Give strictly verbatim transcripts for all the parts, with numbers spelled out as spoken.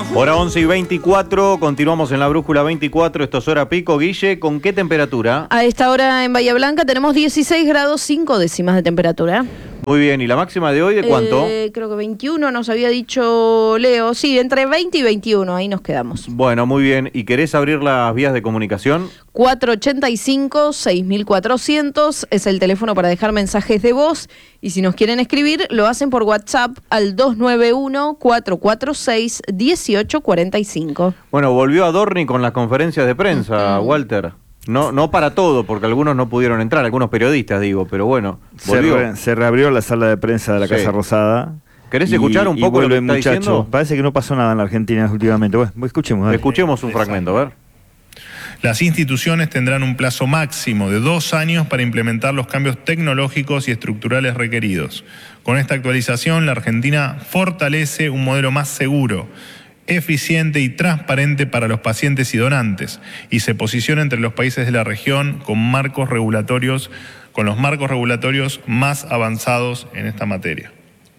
Hora once y veinticuatro, continuamos en la Brújula veinticuatro, esto es hora pico. Guille, ¿con qué temperatura? A esta hora en Bahía Blanca tenemos dieciséis grados cinco décimas de temperatura. Muy bien, ¿y la máxima de hoy de cuánto? Eh, creo que veintiuno nos había dicho Leo. Sí, entre veinte y veintiuno, ahí nos quedamos. Bueno, muy bien. ¿Y querés abrir las vías de comunicación? cuatro ochenta y cinco, seis mil cuatrocientos es el teléfono para dejar mensajes de voz. Y si nos quieren escribir, lo hacen por WhatsApp al dos nueve uno, cuatro cuatro seis, uno ocho cuatro cinco. Bueno, volvió Adorni con las conferencias de prensa, uh-huh. Walter. No, no para todo, porque algunos no pudieron entrar, algunos periodistas, digo, pero bueno, volvió. Se, re, se reabrió la sala de prensa de la sí. Casa Rosada. ¿Querés escuchar un poco lo que está muchacho. diciendo? Parece que no pasó nada en la Argentina últimamente. Bueno, escuchemos. Dale. Escuchemos un fragmento, a ver. Las instituciones tendrán un plazo máximo de dos años para implementar los cambios tecnológicos y estructurales requeridos. Con esta actualización, la Argentina fortalece un modelo más seguro, eficiente y transparente para los pacientes y donantes, y se posiciona entre los países de la región con marcos regulatorios, con los marcos regulatorios más avanzados en esta materia.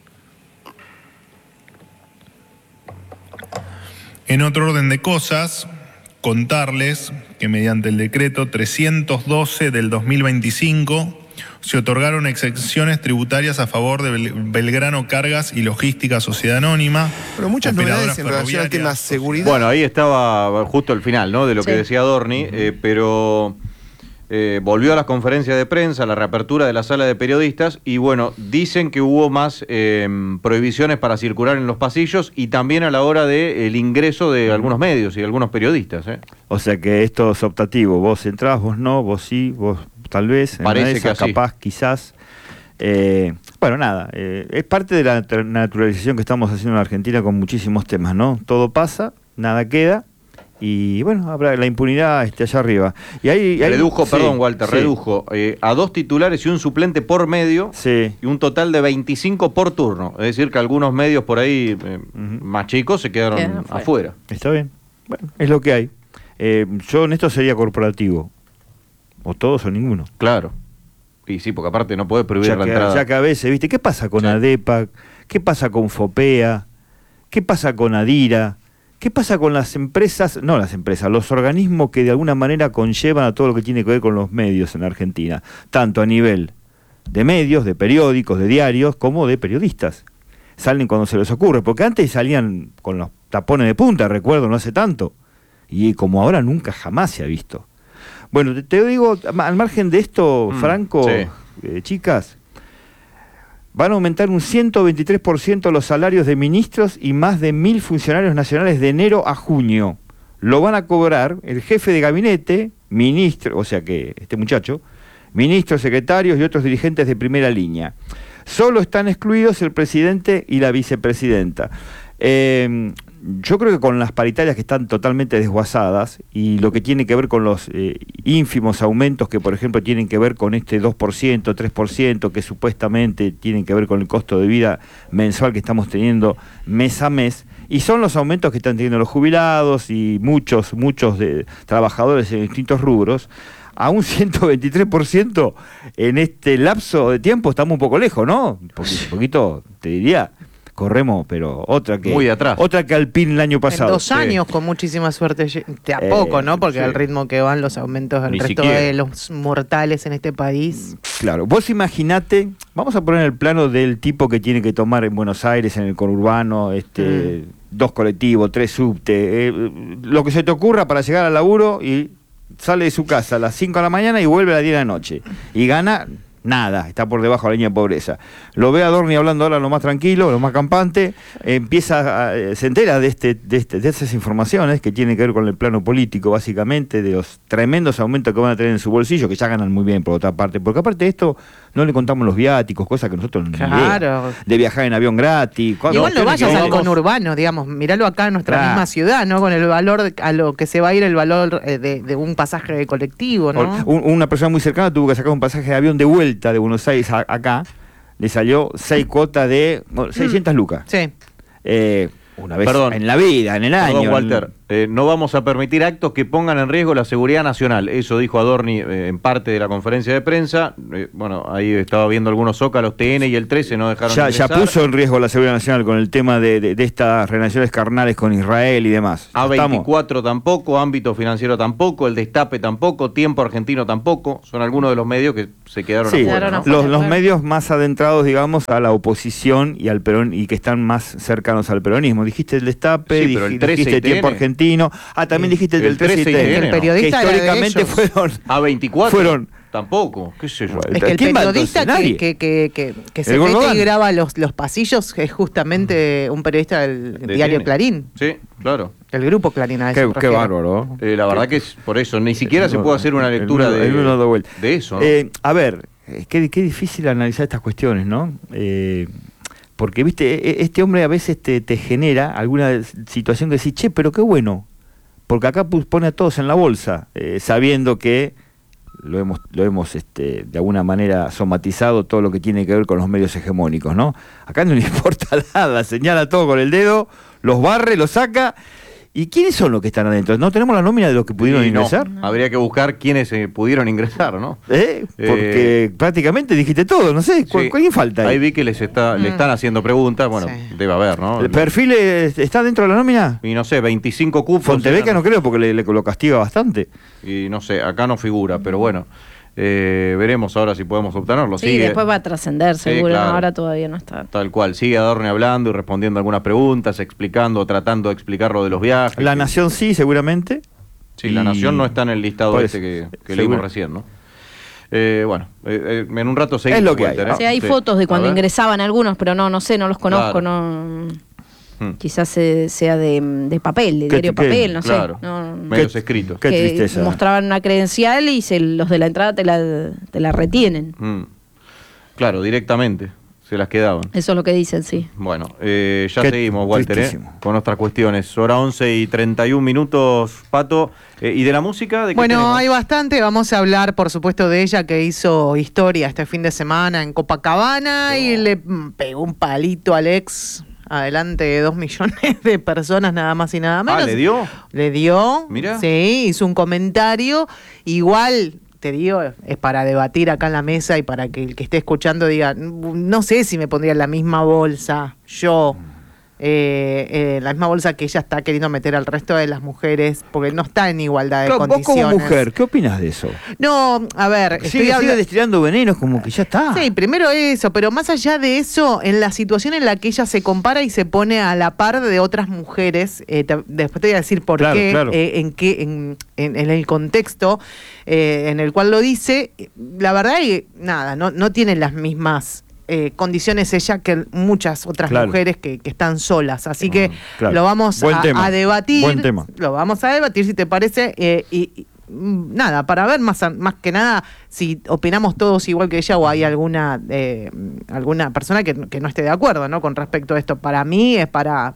En otro orden de cosas, contarles que mediante el decreto trescientos doce del dos mil veinticinco se otorgaron exenciones tributarias a favor de Belgrano Cargas y Logística Sociedad Anónima. Pero muchas novedades en relación al tema seguridad. Bueno, ahí estaba justo el final, ¿no? De lo sí. que decía Adorni, eh, pero eh, volvió a las conferencias de prensa, a la reapertura de la sala de periodistas, y bueno, dicen que hubo más eh, prohibiciones para circular en los pasillos y también a la hora del ingreso de algunos medios y algunos periodistas. ¿eh? O sea que esto es optativo, vos entrás, vos no, vos sí, vos tal vez, parece esa, que así. capaz, quizás. Eh, bueno, nada, eh, es parte de la naturalización que estamos haciendo en Argentina con muchísimos temas, ¿no? Todo pasa, nada queda, y bueno, habrá la impunidad este, allá arriba. Y ahí, ahí redujo, sí, perdón, Walter, sí. redujo eh, a dos titulares y un suplente por medio, sí. y un total de veinticinco por turno. Es decir, que algunos medios por ahí eh, uh-huh. más chicos se quedaron Quedan afuera. afuera. Está bien, bueno, es lo que hay. Eh, yo en esto sería corporativo. O todos o ninguno. Claro. Y sí, porque aparte no podés prohibir ya la que, entrada. Ya que a veces, ¿viste? ¿Qué pasa con sí. ADEPAC? ¿Qué pasa con FOPEA? ¿Qué pasa con ADIRA? ¿Qué pasa con las empresas? No las empresas, los organismos que de alguna manera conllevan a todo lo que tiene que ver con los medios en Argentina. Tanto a nivel de medios, de periódicos, de diarios, como de periodistas. Salen cuando se les ocurre. Porque antes salían con los tapones de punta, recuerdo, no hace tanto. Y como ahora nunca jamás se ha visto. Bueno, te, te digo, al margen de esto, mm, Franco, sí. eh, chicas, van a aumentar un ciento veintitrés por ciento los salarios de ministros y más de mil funcionarios nacionales de enero a junio. Lo van a cobrar el jefe de gabinete, ministro, o sea que este muchacho, ministros, secretarios y otros dirigentes de primera línea. Solo están excluidos el presidente y la vicepresidenta. Eh, Yo creo que con las paritarias que están totalmente desguazadas y lo que tiene que ver con los eh, ínfimos aumentos que, por ejemplo, tienen que ver con este dos por ciento, tres por ciento, que supuestamente tienen que ver con el costo de vida mensual que estamos teniendo mes a mes, y son los aumentos que están teniendo los jubilados y muchos, muchos de trabajadores en distintos rubros, a un ciento veintitrés por ciento en este lapso de tiempo estamos un poco lejos, ¿no? Un poquito, poquito te diría... Corremos, pero otra que muy atrás. Otra que Alpine el año pasado. En dos años, sí. con muchísima suerte, de a eh, poco, ¿no? Porque sí. al ritmo que van los aumentos del Ni resto siquiera. de los mortales en este país. Claro, vos imaginate, vamos a poner el plano del tipo que tiene que tomar en Buenos Aires, en el conurbano, este, mm. dos colectivos, tres subte, eh, lo que se te ocurra para llegar al laburo y sale de su casa a las cinco de la mañana y vuelve a las diez de la noche. Y gana... nada, está por debajo de la línea de pobreza. Lo ve a Adorni hablando ahora lo más tranquilo, lo más campante, eh, empieza a, se entera de este, de este, de esas informaciones que tienen que ver con el plano político, básicamente, de los tremendos aumentos que van a tener en su bolsillo, que ya ganan muy bien por otra parte, porque aparte de esto, no le contamos los viáticos, cosas que nosotros no claro. de viajar en avión gratis. Igual no vayas al conurbano, digamos, miralo acá en nuestra claro. misma ciudad, ¿no? Con el valor a lo que se va a ir el valor de, de un pasaje de colectivo, ¿no? Un, una persona muy cercana tuvo que sacar un pasaje de avión de vuelta de Buenos Aires a, acá, le salió seis cuotas de bueno, seiscientas lucas. Sí. Eh, Una vez Perdón. en la vida, en el año. Perdón, Walter, eh, no vamos a permitir actos que pongan en riesgo la seguridad nacional. Eso dijo Adorni eh, en parte de la conferencia de prensa. Eh, bueno, ahí estaba viendo algunos zócalos, T N y el trece no dejaron Ya, ingresar. ya puso en riesgo la seguridad nacional con el tema de, de, de estas relaciones carnales con Israel y demás. A veinticuatro tampoco, Ámbito Financiero tampoco, El Destape tampoco, Tiempo Argentino tampoco. Son algunos de los medios que se quedaron Sí, afuera, ¿no? los, los medios más adentrados, digamos, a la oposición y al Perón y que están más cercanos al peronismo. Dijiste El Destape, Sí, pero dij- el trece dijiste y T N. Tiempo Argentino. Ah, también dijiste el El del trece y trece y T N. T N, El periodista que era de históricamente ellos. fueron... A veinticuatro Fueron- tampoco, qué sé yo. Es que el ¿Quién va periodista entonces? que, Nadie. que, que, que, que se El mete Gordán. y graba los, los pasillos es justamente un periodista del De diario T N. Clarín, Sí, claro. el grupo Clarín. A eso Qué, me qué refiero. bárbaro. Eh, la verdad que es por eso, ni siquiera se puede hacer una El lectura uno- de, el uno da vuelta. de eso, ¿no? Eh, a ver, eh, qué, qué difícil analizar estas cuestiones, ¿no? Eh, porque, viste, e- este hombre a veces te, te genera alguna situación que decís, che, pero qué bueno, porque acá pu- pone a todos en la bolsa, eh, sabiendo que lo hemos, lo hemos este, de alguna manera somatizado todo lo que tiene que ver con los medios hegemónicos, ¿no? Acá no le importa nada, señala todo con el dedo, los barre, los saca. ¿Y quiénes son los que están adentro? ¿No tenemos la nómina de los que pudieron Y no, ingresar? habría que buscar quiénes eh, pudieron ingresar, ¿no? ¿Eh? Porque Eh, prácticamente dijiste todo, no sé, ¿cu- Sí. ¿quién falta Ahí ahí? vi que les está, le Mm. están haciendo preguntas, bueno, Sí. debe haber, ¿no? ¿El perfil eh, está dentro de la nómina? Y no sé, veinticinco cupos. Fontebeca eran- no creo porque le, le- lo castiga bastante. Y no sé, acá no figura, pero bueno, eh, veremos ahora si podemos obtenerlo. Sí, Sigue- después va a trascender, Sí, seguro. claro. ¿no? Ahora todavía no está. Tal cual, sigue Adorni hablando y respondiendo algunas preguntas, explicando, tratando de explicar lo de los viajes. La que- Nación sí, seguramente. Sí, la Y- Nación no está en el listado Por este eso, que, que seguro. leímos recién, ¿no? Eh, bueno, eh, eh, en un rato seguimos. Es lo que Walter, hay. ¿eh? O sea, hay Sí. fotos de cuando A ver. ingresaban algunos, pero no, no sé, no los conozco, Claro. no. Hmm. Quizás eh, sea de, de papel, de ¿Qué- diario qué? papel, no Claro. sé. No, Medios escritos. Qué que tristeza. mostraban una credencial y se, los de la entrada te la, te la retienen. Mm. Claro, directamente se las quedaban. Eso es lo que dicen, sí. Bueno, eh, ya Qué seguimos, Walter, ¿eh? tristísimo. Con otras cuestiones. Hora once y treinta y un minutos, Pato. Eh, ¿Y de la música? ¿De qué Bueno, tenemos? hay bastante. Vamos a hablar, por supuesto, de ella que hizo historia este fin de semana en Copacabana y le mm, pegó un palito al ex. Adelante de dos millones de personas, nada más y nada menos. Ah, ¿le dio? Le dio. Mirá. Sí, hizo un comentario. Igual, te digo, es para debatir acá en la mesa y para que el que esté escuchando diga, no sé si me pondría en la misma bolsa yo. Eh, eh, la misma bolsa que ella está queriendo meter al resto de las mujeres, porque no está en igualdad de Claro, vos condiciones. como mujer, ¿qué opinas de eso? No, a ver, estoy Sigue, sigue habla- destilando venenos como que ya está. Sí, primero eso, pero más allá de eso, en la situación en la que ella se compara y se pone a la par de otras mujeres, eh, te- después te voy a decir por Claro, qué, claro. eh, en qué, en, en- en el contexto eh, en el cual lo dice, la verdad es que nada, no, no tiene las mismas eh, condiciones ella que muchas otras Claro. mujeres que, que están solas. Así que claro. lo vamos Buen a, tema. a debatir. Buen tema. Lo vamos a debatir si te parece. eh, y, y, mm, nada, para ver más, a- más que nada si opinamos todos igual que ella o hay alguna eh, alguna persona que, que no esté de acuerdo, ¿no? Con respecto a esto. Para mí es para.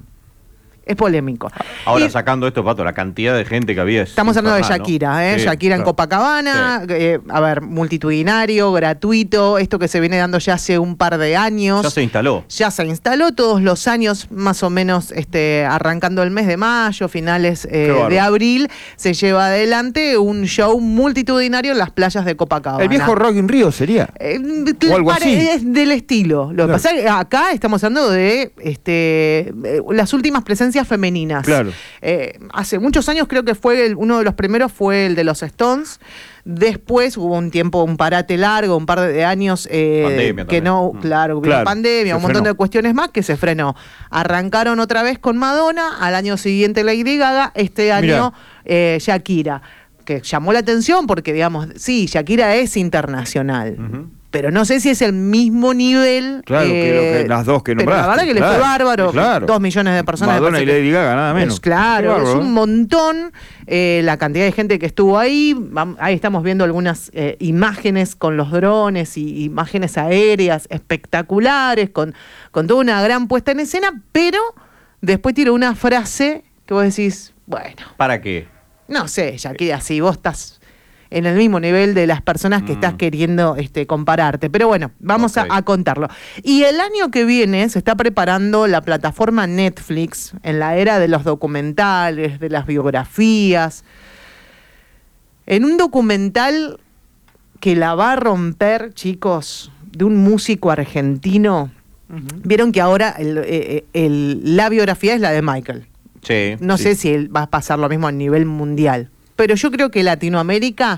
Es polémico. Ahora, Y- sacando esto, Pato, la cantidad de gente que había. es Estamos hablando de infernal, ¿no? Shakira, ¿eh? Sí, Shakira en claro. Copacabana, Sí. eh, a ver, multitudinario, gratuito, esto que se viene dando ya hace un par de años. Ya se instaló. Ya se instaló todos los años, más o menos este, arrancando el mes de mayo, finales eh, bárbaro. de abril, se lleva adelante un show multitudinario en las playas de Copacabana. El viejo Rock in Rio sería. Eh, O algo pare- así. Es del estilo. Lo Claro. que pasa es que acá estamos hablando de este, eh, las últimas presencias femeninas. Claro. Eh, hace muchos años creo que fue el- uno de los primeros fue el de los Stones. Después hubo un tiempo, un parate largo, un par de años eh, Pandemia que también. no, Mm. claro, hubo Claro, pandemia, se un montón frenó. de cuestiones más que se frenó. Arrancaron otra vez con Madonna, al año siguiente Lady Gaga, este año Mirá. eh, Shakira, que llamó la atención porque, digamos, sí, Shakira es internacional. Ujú. Pero no sé si es el mismo nivel. Claro, que lo que las dos que pero la nombraste, verdad que le claro, fue bárbaro. claro. Dos millones de personas. me Madonna y parece que- Lady Gaga, nada menos. Es claro, Qué es bárbaro, un ¿eh? montón eh, la cantidad de gente que estuvo ahí. Vam- Ahí estamos viendo algunas eh, imágenes con los drones y imágenes aéreas espectaculares, con, con toda una gran puesta en escena, pero después tiro una frase que vos decís, bueno, ¿Para qué? no sé, Shakira, si vos estás en el mismo nivel de las personas que mm. estás queriendo este, compararte. Pero bueno, vamos okay. a, a contarlo. Y el año que viene se está preparando la plataforma Netflix en la era de los documentales, de las biografías. En un documental que la va a romper, chicos, de un músico argentino. Uh-huh. Vieron que ahora el, el, el, la biografía es la de Michael. Sí. No sí. sé si él va a pasar lo mismo a nivel mundial, pero yo creo que Latinoamérica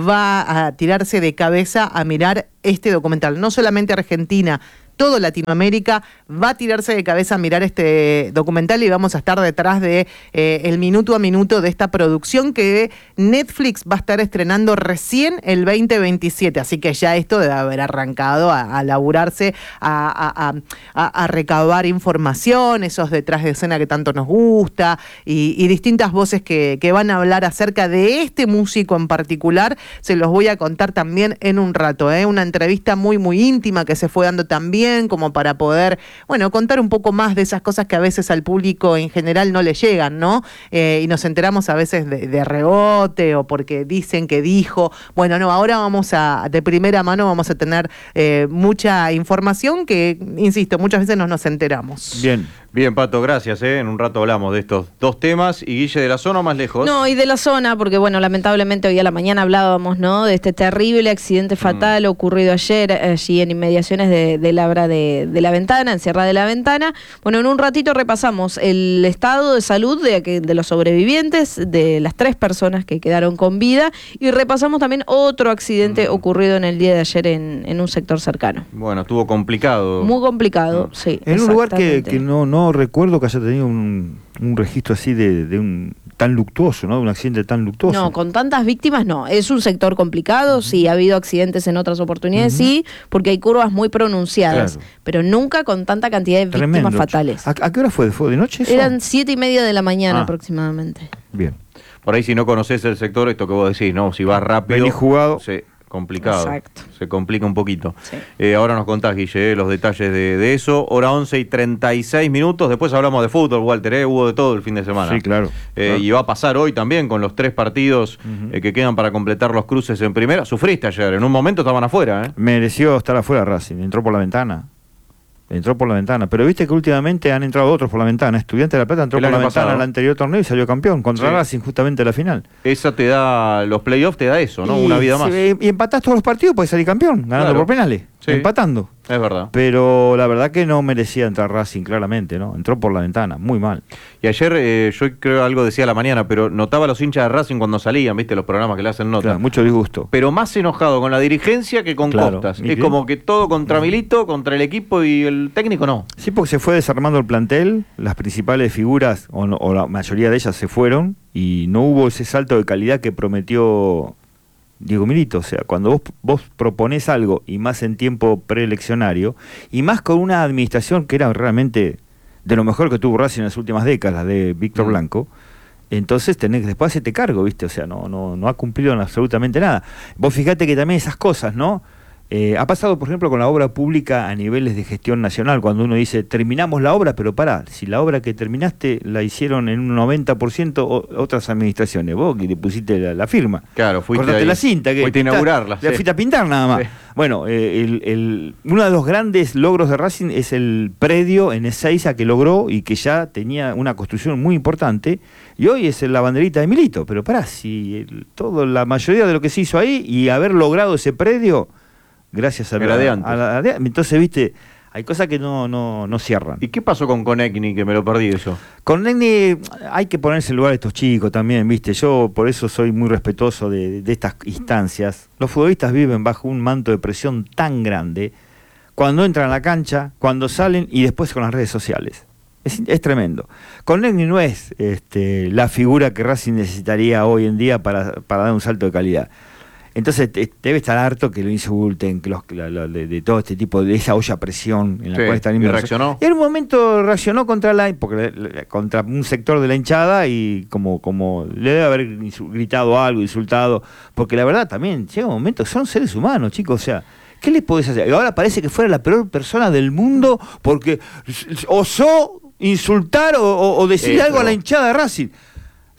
va a tirarse de cabeza a mirar este documental. No solamente Argentina, todo Latinoamérica va a tirarse de cabeza a mirar este documental y vamos a estar detrás de eh, el minuto a minuto de esta producción que Netflix va a estar estrenando recién el veinte veintisiete, así que ya esto debe haber arrancado a, a laburarse, a, a, a, a recabar información, esos detrás de escena que tanto nos gusta y, y distintas voces que, que van a hablar acerca de este músico en particular. Se los voy a contar también en un rato, ¿eh? Una entrevista muy muy íntima que se fue dando también como para poder, bueno, contar un poco más de esas cosas que a veces al público en general no le llegan, ¿no? Eh, y nos enteramos a veces de, de rebote o porque dicen que dijo. Bueno, no, ahora vamos a, de primera mano vamos a tener eh, mucha información que, insisto, muchas veces no nos enteramos. Bien. Bien, Pato, gracias. ¿eh? En un rato hablamos de estos dos temas. ¿Y Guille, de la zona o más lejos? No, y de la zona, porque bueno, lamentablemente hoy a la mañana hablábamos, ¿no? De este terrible accidente fatal mm. ocurrido ayer allí en inmediaciones de, de la obra de, de La Ventana, en Sierra de la Ventana. Bueno, en un ratito repasamos el estado de salud de, de los sobrevivientes, de las tres personas que quedaron con vida, y repasamos también otro accidente mm. ocurrido en el día de ayer en, en un sector cercano. Bueno, estuvo complicado. Muy complicado, mm. sí. En un lugar que, que no, no No recuerdo que haya tenido un, un registro así de, de un tan luctuoso, ¿no? De un accidente tan luctuoso. No, con tantas víctimas no. Es un sector complicado, uh-huh. sí, ha habido accidentes en otras oportunidades, uh-huh. sí, porque hay curvas muy pronunciadas, claro. pero nunca con tanta cantidad de víctimas Tremendo. fatales. ¿A, ¿A qué hora fue? ¿Fue de noche eso? Eran siete y media de la mañana ah. aproximadamente. Bien. Por ahí si no conoces el sector, esto que vos decís, ¿no? Si vas rápido... Venís jugado... Sí. Complicado, Exacto. se complica un poquito. Sí. Eh, ahora nos contás, Guille, eh, los detalles de, de eso. Hora once y treinta y seis minutos. Después hablamos de fútbol, Walter. Eh, hubo de todo el fin de semana. Sí, claro. Eh, claro. Y va a pasar hoy también con los tres partidos uh-huh. eh, que quedan para completar los cruces en primera. Sufriste ayer, en un momento estaban afuera. ¿eh? Mereció estar afuera Racing, entró por la ventana. Entró por la ventana, pero viste que últimamente han entrado otros por la ventana. Estudiante de La Plata entró por la ventana pasado. al anterior torneo y salió campeón contra sí. Racing justamente en la final. Esa te da, los playoffs te da eso, ¿no? Y, Una vida más. Sí, y empatás todos los partidos, puedes salir campeón, ganando claro. por penales, sí. empatando. Es verdad. Pero la verdad que no merecía entrar Racing, claramente, ¿no? Entró por la ventana, muy mal. Y ayer, eh, yo creo algo decía a la mañana, pero notaba a los hinchas de Racing cuando salían, ¿viste? Los programas que le hacen nota. Claro, mucho disgusto. Pero más enojado con la dirigencia que con claro. Costas. Es como que todo contra Milito, contra el equipo y el técnico no. Sí, porque se fue desarmando el plantel, las principales figuras, o, no, o la mayoría de ellas se fueron, y no hubo ese salto de calidad que prometió Diego Milito. O sea, cuando vos, vos proponés algo, y más en tiempo preeleccionario, y más con una administración que era realmente de lo mejor que tuvo Racing en las últimas décadas, de Víctor mm. Blanco, entonces tenés que después hacerte cargo, ¿viste? O sea, no, no, no ha cumplido en absolutamente nada. Vos fijate que también esas cosas, ¿no? Eh, ha pasado, por ejemplo, con la obra pública a niveles de gestión nacional, cuando uno dice, terminamos la obra, pero pará, si la obra que terminaste la hicieron en un noventa por ciento o, otras administraciones, vos que le pusiste la, la firma. Claro, fuiste Cortaste ahí, la cinta. Que fuiste a inaugurarla. La sí. fuiste a pintar nada más. Sí. Bueno, eh, el, el, uno de los grandes logros de Racing es el predio en Ezeiza que logró y que ya tenía una construcción muy importante, y hoy es la banderita de Milito. Pero pará, si el, todo, la mayoría de lo que se hizo ahí y haber logrado ese predio... Gracias a, la, a, la, a la... Entonces, viste, hay cosas que no, no, no cierran. ¿Y qué pasó con Konechny, que me lo perdí eso? Konechny, hay que ponerse en lugar de estos chicos también, viste. Yo por eso soy muy respetuoso de, de estas instancias. Los futbolistas viven bajo un manto de presión tan grande, cuando entran a la cancha, cuando salen y después con las redes sociales. Es, es tremendo. Konechny no es este, la figura que Racing necesitaría hoy en día para, para dar un salto de calidad. Entonces te, debe estar harto que lo insulten, que los, la, la, de, de todo este tipo, de esa olla a presión en la sí, cual están inmersos. ¿Y reaccionó? Y en un momento reaccionó contra la porque le, contra un sector de la hinchada y como, como le debe haber gritado algo, insultado, porque la verdad también llega un momento, son seres humanos, chicos, o sea, ¿qué les podés hacer? Y ahora parece que fuera la peor persona del mundo porque osó insultar o, o, o decir eh, algo pero... a la hinchada de Racing.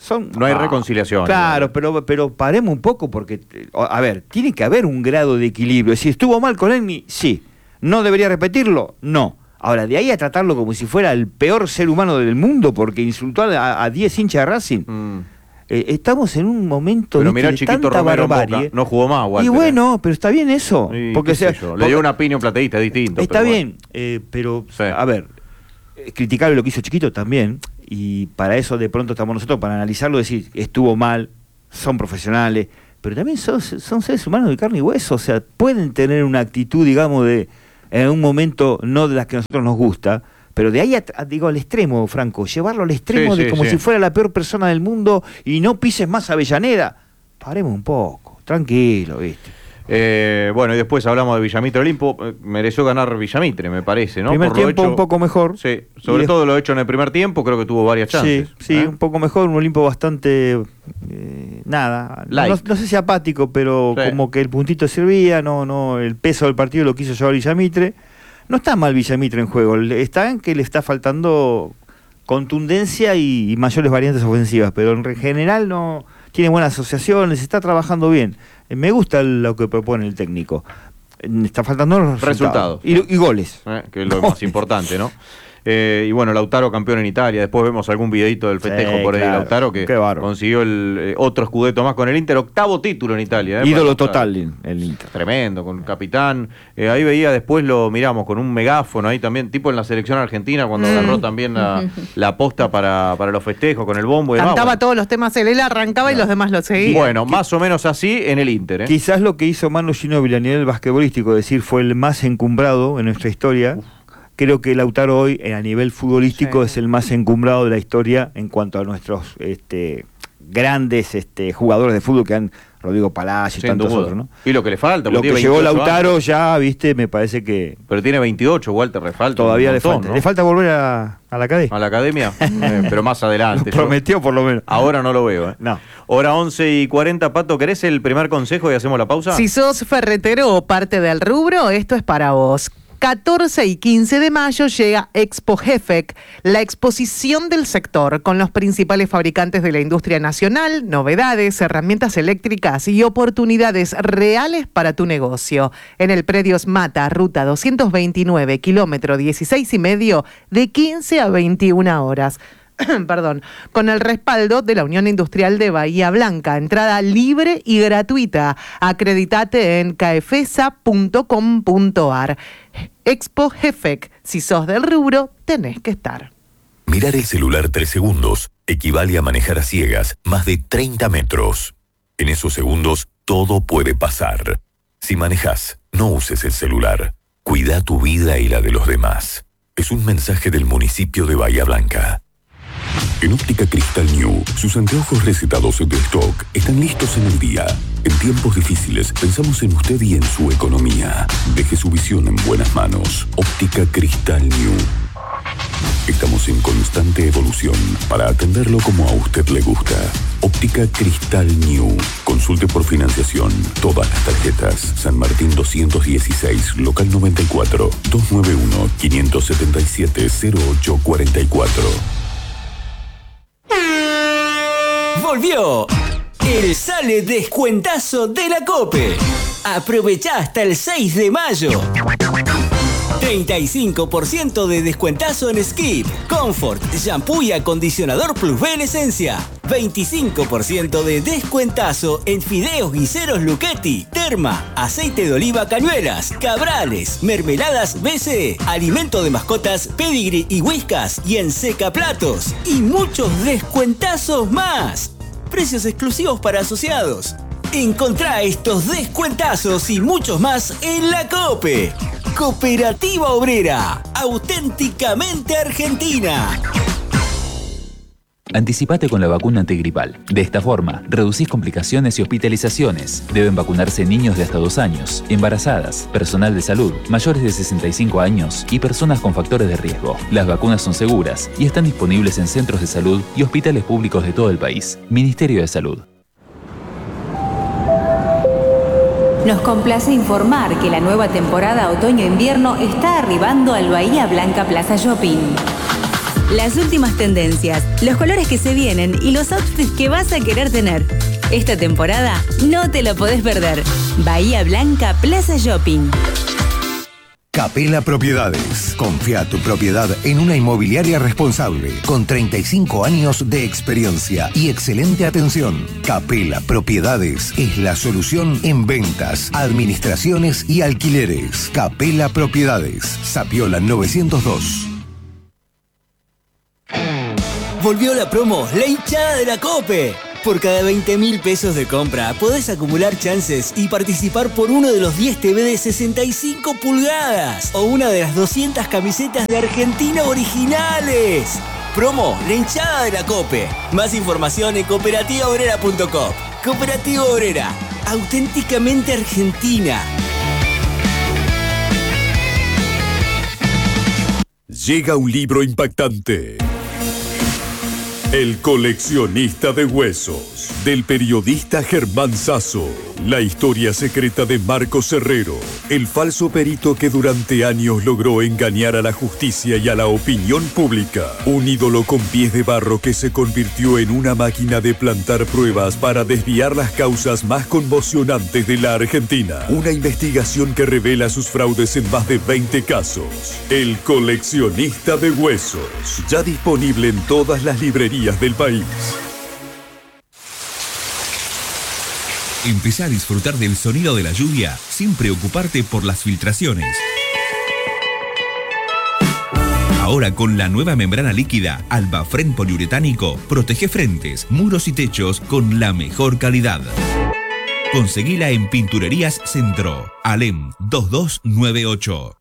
Son, no hay ah, reconciliación. Claro, ¿no? pero, pero paremos un poco porque, a ver, tiene que haber un grado de equilibrio. Si estuvo mal con Egni, sí. ¿No debería repetirlo? No. Ahora, de ahí a tratarlo como si fuera el peor ser humano del mundo porque insultó a diez hinchas de Racing. Mm. Eh, estamos en un momento pero de, mirá, de Chiquito tanta Romero barbarie. Boca, no jugó más, Walter. Y bueno, pero está bien eso. Sí, porque sea, yo, le dio una opinión plateísta distinto. Está bien, bueno. eh, pero sí. A ver, criticar lo que hizo Chiquito también, y para eso de pronto estamos nosotros, para analizarlo, decir, estuvo mal, son profesionales, pero también son, son seres humanos de carne y hueso, o sea, pueden tener una actitud, digamos, de en un momento no de las que a nosotros nos gusta, pero de ahí, a, a, digo, al extremo, Franco, llevarlo al extremo sí, de sí, como sí. si fuera la peor persona del mundo y no pises más Avellaneda. Paremos un poco, tranquilo, ¿viste? Eh, bueno, y después hablamos de Villamitre Olimpo. Mereció ganar Villamitre, me parece, ¿no? Primer Por tiempo lo hecho, un poco mejor. Sí, sobre todo lo hecho en el primer tiempo, creo que tuvo varias chances. Sí, sí, ¿eh? Un poco mejor, un Olimpo bastante, eh, nada, no, no sé si apático, pero sí. Como que el puntito servía, no, no, el peso del partido lo quiso llevar Villamitre. No está mal Villamitre en juego, está en que le está faltando contundencia y, y mayores variantes ofensivas, pero en general no tiene buenas asociaciones, está trabajando bien. Me gusta lo que propone el técnico. Está faltando los resultados. resultados. Y, y goles. Eh, que es lo más importante, ¿no? Eh, y bueno, Lautaro campeón en Italia. Después vemos algún videito del festejo sí, por ahí, claro. Lautaro, que consiguió el eh, otro scudetto más con el Inter. Octavo título en Italia. Eh, Ídolo total el Inter. Tremendo, con capitán. Eh, ahí veía, después lo miramos con un megáfono ahí también, tipo en la selección argentina, cuando mm. agarró también la, la posta para, para los festejos con el bombo. Y Cantaba demás, bueno. todos los temas él, él arrancaba no. y los demás lo seguían. Bueno, más o menos así en el Inter. ¿eh? Quizás lo que hizo Manu Ginóbili a nivel basquetbolístico, es decir, fue el más encumbrado en nuestra historia. Uf. Creo que Lautaro hoy, a nivel futbolístico, sí. es el más encumbrado de la historia en cuanto a nuestros este, grandes este, jugadores de fútbol que han, Rodrigo Palacio y tantos otros, ¿no? Y lo que le falta. Lo que llegó Lautaro años. Ya, viste, me parece que... Pero tiene veintiocho, Walter, le falta. Todavía un montón, le falta. ¿no? Le falta volver a, a la academia. A la academia, eh, pero más adelante. Lo prometió por lo menos. Ahora no lo veo, ¿eh? No. Hora once y cuarenta, Pato, ¿querés el primer consejo y hacemos la pausa? Si sos ferretero o parte del rubro, esto es para vos. catorce y quince de mayo llega Expo Jefec, la exposición del sector con los principales fabricantes de la industria nacional, novedades, herramientas eléctricas y oportunidades reales para tu negocio. En el predio Mata, ruta doscientos veintinueve, kilómetro dieciséis y medio, de quince a veintiuna horas. Perdón, con el respaldo de la Unión Industrial de Bahía Blanca. Entrada libre y gratuita. Acreditate en caefesa punto com punto ar. Expo Jefec. Si sos del rubro, tenés que estar. Mirar el celular tres segundos equivale a manejar a ciegas más de treinta metros. En esos segundos, todo puede pasar. Si manejás, no uses el celular. Cuida tu vida y la de los demás. Es un mensaje del municipio de Bahía Blanca. En Óptica Cristal New, sus anteojos recetados de stock están listos en el día. En tiempos difíciles, pensamos en usted y en su economía. Deje su visión en buenas manos. Óptica Cristal New. Estamos en constante evolución para atenderlo como a usted le gusta. Óptica Cristal New. Consulte por financiación. Todas las tarjetas. San Martín doscientos dieciséis, local noventa y cuatro, dos nueve uno, cinco siete siete, cero ocho cuatro cuatro. ¡Volvió! El Sale Descuentazo de la COPE. Aprovechá hasta el seis de mayo. treinta y cinco por ciento de descuentazo en Skip, Comfort, shampoo y acondicionador Plus B en esencia. veinticinco por ciento de descuentazo en fideos guiseros Luchetti, Terma, aceite de oliva Cañuelas, Cabrales, mermeladas B C, alimento de mascotas Pedigree y Whiskas y en secaplatos. Y muchos descuentazos más. Precios exclusivos para asociados. Encontrá estos descuentazos y muchos más en la COPE. Cooperativa Obrera, auténticamente argentina. Anticipate con la vacuna antigripal. De esta forma, reducís complicaciones y hospitalizaciones. Deben vacunarse niños de hasta dos años, embarazadas, personal de salud, mayores de sesenta y cinco años y personas con factores de riesgo. Las vacunas son seguras y están disponibles en centros de salud y hospitales públicos de todo el país. Ministerio de Salud. Nos complace informar que la nueva temporada otoño-invierno está arribando al Bahía Blanca Plaza Shopping. Las últimas tendencias, los colores que se vienen y los outfits que vas a querer tener. Esta temporada no te la podés perder. Bahía Blanca Plaza Shopping. Capela Propiedades. Confía tu propiedad en una inmobiliaria responsable, con treinta y cinco años de experiencia y excelente atención. Capela Propiedades es la solución en ventas, administraciones y alquileres. Capela Propiedades. Sapiola novecientos dos. Volvió la promo La Hinchada de la COPE. Por cada veinte mil pesos de compra podés acumular chances y participar por uno de los diez T V de sesenta y cinco pulgadas o una de las doscientas camisetas de Argentina originales. Promo La Hinchada de la COPE. Más información en cooperativa obrera punto com. Cooperativa Obrera, auténticamente argentina. Llega un libro impactante. El coleccionista de huesos, del periodista Germán Sasso. La historia secreta de Marcos Herrero, el falso perito que durante años logró engañar a la justicia y a la opinión pública. Un ídolo con pies de barro que se convirtió en una máquina de plantar pruebas para desviar las causas más conmocionantes de la Argentina. Una investigación que revela sus fraudes en más de veinte casos. El coleccionista de huesos, ya disponible en todas las librerías del país. Empezá a disfrutar del sonido de la lluvia sin preocuparte por las filtraciones. Ahora con la nueva membrana líquida Albafren poliuretánico, protege frentes, muros y techos con la mejor calidad. Conseguila en Pinturerías Centro, Alem dos dos nueve ocho.